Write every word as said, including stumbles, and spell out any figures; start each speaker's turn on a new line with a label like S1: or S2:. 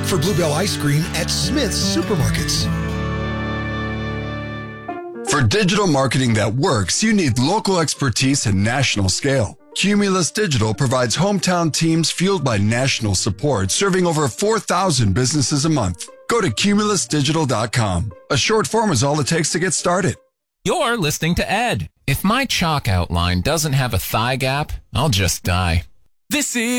S1: Look for Bluebell ice cream at Smith's Supermarkets.
S2: For digital marketing that works, you need local expertise and national scale. Cumulus Digital provides hometown teams fueled by national support, serving over four thousand businesses a month. Go to cumulus digital dot com. A short form is all it takes to get started.
S3: You're listening to Ed. If my chalk outline doesn't have a thigh gap, I'll just die. This is